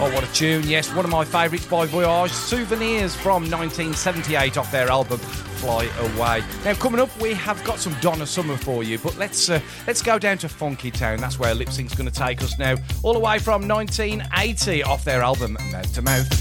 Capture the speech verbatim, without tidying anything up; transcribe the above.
Oh, what a tune. Yes, one of my favourites by Voyage, Souvenirs from nineteen seventy-eight off their album Fly Away. Now, coming up, we have got some Donna Summer for you, but let's uh, let's go down to Funky Town. That's where Lip Sync's going to take us now, all the way from nineteen eighty off their album Mouth to Mouth.